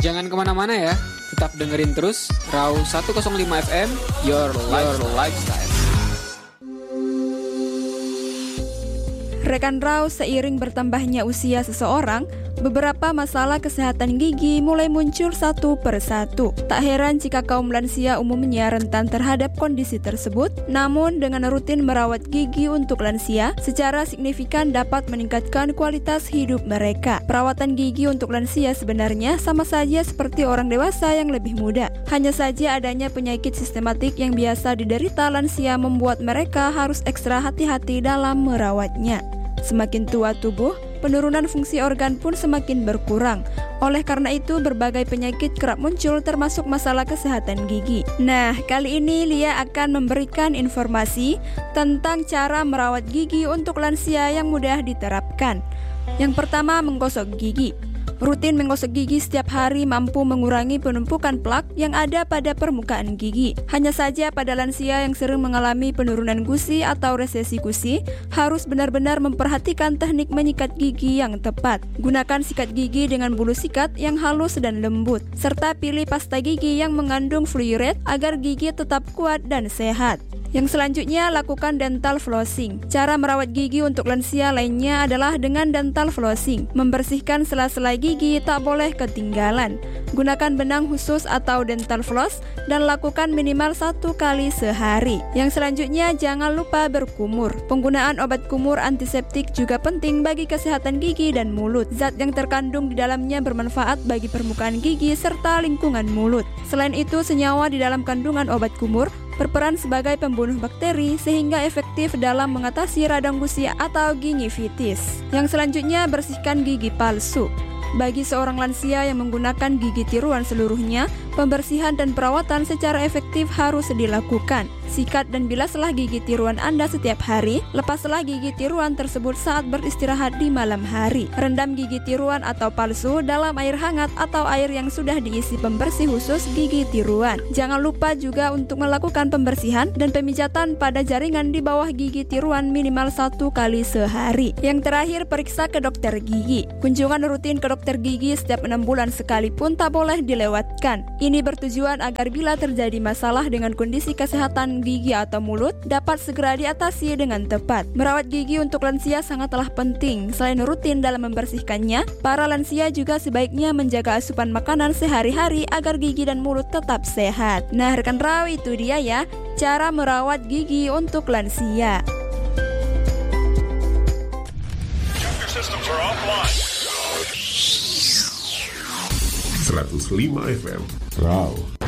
Jangan kemana-mana ya, tetap dengerin terus Raw 105 FM, Your Lifestyle. Rekan Raw, seiring bertambahnya usia seseorang, beberapa masalah kesehatan gigi mulai muncul satu persatu. Tak heran jika kaum lansia umumnya rentan terhadap kondisi tersebut, namun dengan rutin merawat gigi untuk lansia, secara signifikan dapat meningkatkan kualitas hidup mereka. Perawatan gigi untuk lansia sebenarnya sama saja seperti orang dewasa yang lebih muda. Hanya saja adanya penyakit sistematik yang biasa diderita lansia membuat mereka harus ekstra hati-hati dalam merawatnya. Semakin tua tubuh, penurunan fungsi organ pun semakin berkurang. Oleh karena itu, berbagai penyakit kerap muncul termasuk masalah kesehatan gigi. Nah, kali ini Lia akan memberikan informasi tentang cara merawat gigi untuk lansia yang mudah diterapkan. Yang pertama, menggosok gigi. Rutin menggosok gigi setiap hari mampu mengurangi penumpukan plak yang ada pada permukaan gigi. Hanya saja pada lansia yang sering mengalami penurunan gusi atau resesi gusi, harus benar-benar memperhatikan teknik menyikat gigi yang tepat. Gunakan sikat gigi dengan bulu sikat yang halus dan lembut, serta pilih pasta gigi yang mengandung fluoride agar gigi tetap kuat dan sehat. Yang selanjutnya, lakukan dental flossing. Cara merawat gigi untuk lansia lainnya adalah dengan dental flossing. Membersihkan sela-sela gigi tak boleh ketinggalan. Gunakan benang khusus atau dental floss dan lakukan minimal 1 kali sehari. Yang selanjutnya, jangan lupa berkumur. Penggunaan obat kumur antiseptik juga penting bagi kesehatan gigi dan mulut. Zat yang terkandung di dalamnya bermanfaat bagi permukaan gigi serta lingkungan mulut. Selain itu, senyawa di dalam kandungan obat kumur berperan sebagai pembunuh bakteri sehingga efektif dalam mengatasi radang gusi atau gingivitis. Yang selanjutnya, bersihkan gigi palsu. Bagi seorang lansia yang menggunakan gigi tiruan seluruhnya, pembersihan dan perawatan secara efektif harus dilakukan. Sikat dan bilaslah gigi tiruan Anda setiap hari, lepaslah gigi tiruan tersebut saat beristirahat di malam hari. Rendam gigi tiruan atau palsu dalam air hangat atau air yang sudah diisi pembersih khusus gigi tiruan. Jangan lupa juga untuk melakukan pembersihan dan pemijatan pada jaringan di bawah gigi tiruan minimal 1 kali sehari. Yang terakhir, periksa ke dokter gigi. Kunjungan rutin ke dokter gigi setiap 6 bulan sekali pun tak boleh dilewatkan. Ini bertujuan agar bila terjadi masalah dengan kondisi kesehatan gigi atau mulut dapat segera diatasi dengan tepat. Merawat gigi untuk lansia sangatlah penting. Selain rutin dalam membersihkannya, para lansia juga sebaiknya menjaga asupan makanan sehari-hari agar gigi dan mulut tetap sehat. Nah, rekan Raw, itu dia ya, cara merawat gigi untuk lansia. 105 FM Raw.